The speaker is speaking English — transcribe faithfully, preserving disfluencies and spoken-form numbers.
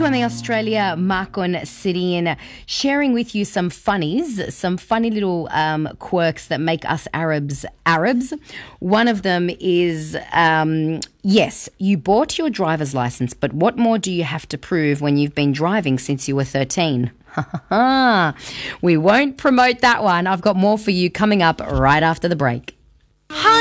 twenty Australia, Marcon Sidian, sharing with you some funnies, some funny little um, quirks that make us Arabs Arabs. One of them is, um, yes, you bought your driver's license, but what more do you have to prove when you've been driving since you were thirteen? We won't promote that one. I've got more for you coming up right after the break.